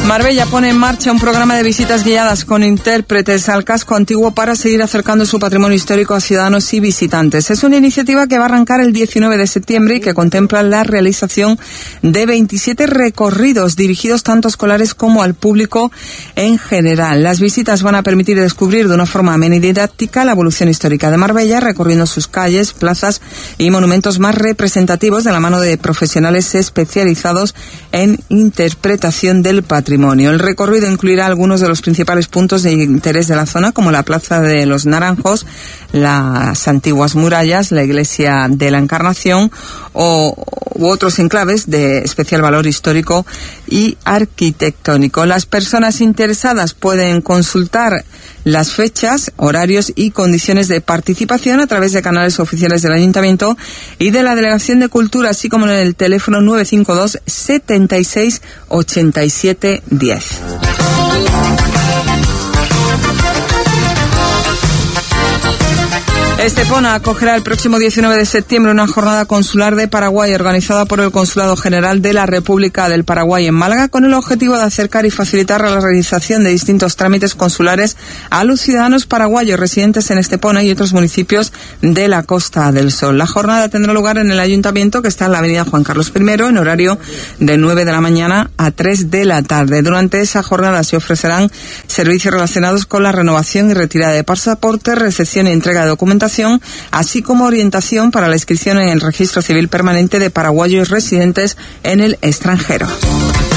Marbella pone en marcha un programa de visitas guiadas con intérpretes al casco antiguo para seguir acercando su patrimonio histórico a ciudadanos y visitantes. Es una iniciativa que va a arrancar el 19 de septiembre y que contempla la realización de 27 recorridos dirigidos tanto a escolares como al público en general. Las visitas van a permitir descubrir de una forma amena y didáctica la evolución histórica de Marbella, recorriendo sus calles, plazas y monumentos más representativos de la mano de profesionales especializados en interpretación del patrimonio. El recorrido incluirá algunos de los principales puntos de interés de la zona, como la Plaza de los Naranjos, las antiguas murallas, la Iglesia de la Encarnación u otros enclaves de especial valor histórico y arquitectónico. Las personas interesadas pueden consultar las fechas, horarios y condiciones de participación a través de canales oficiales del Ayuntamiento y de la Delegación de Cultura, así como en el teléfono 952 76 87 10. Estepona acogerá el próximo 19 de septiembre una jornada consular de Paraguay organizada por el Consulado General de la República del Paraguay en Málaga, con el objetivo de acercar y facilitar la realización de distintos trámites consulares a los ciudadanos paraguayos residentes en Estepona y otros municipios de la Costa del Sol. La jornada tendrá lugar en el Ayuntamiento, que está en la avenida Juan Carlos I, en horario de 9 de la mañana a 3 de la tarde. Durante esa jornada se ofrecerán servicios relacionados con la renovación y retirada de pasaportes, recepción y entrega de documentación, así como orientación para la inscripción en el Registro Civil Permanente de paraguayos residentes en el extranjero.